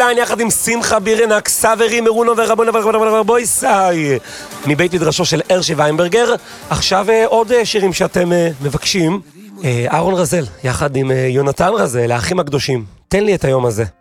יחד עם שמחה בירנק, סברי מרונו ורבוי סי מבית מדרשו של הרשי ויינברגר. עכשיו עוד שירים שאתם מבקשים. אהרון רזל יחד עם יונתן רזל, האחים הקדושים. תן לי את היום הזה.